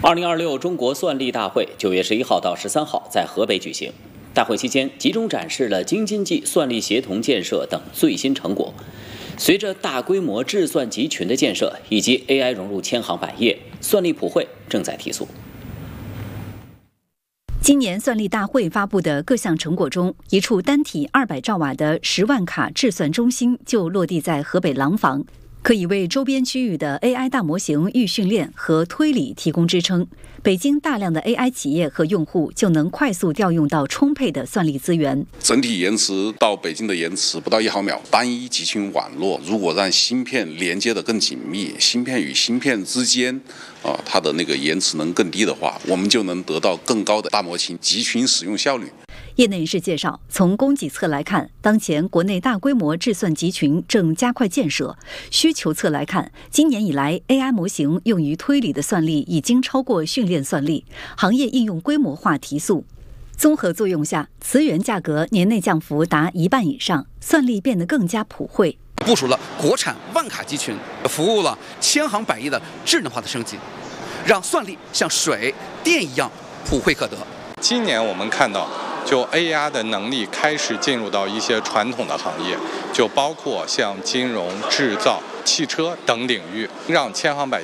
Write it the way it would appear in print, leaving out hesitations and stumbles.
2026中国算力大会9月11号到13号在河北举行。大会期间，集中展示了京津冀算力协同建设等最新成果。随着大规模智算集群的建设以及 AI 融入千行百业，算力普惠正在提速。 今年算力大会发布的各项成果中，一处单体200兆瓦的10万卡智算中心就落地在河北廊坊，可以为周边区域的 AI 大模型预训练和推理提供支撑。北京大量的 AI 企业和用户就能快速调用到充沛的算力资源。 整体延迟到北京的延迟不到1毫秒，单一集群网络如果让芯片连接得更紧密，芯片与芯片之间它的那个延迟能更低的话，我们就能得到更高的大模型集群使用效率。 业内人士介绍，从供给侧来看，当前国内大规模智算集群正加快建设；需求侧来看，今年以来 AI 模型用于推理的算力已经超过训练算力，行业应用规模化提速。综合作用下，磁源价格年内降幅达1半以上，算力变得更加普惠。 部署了国产万卡集群，服务了千行百业的智能化的升级，让算力像水电一样普惠可得。 今年我们看到，就 AI 的能力开始进入到一些传统的行业，就包括像金融、制造、汽车等领域，让千行百业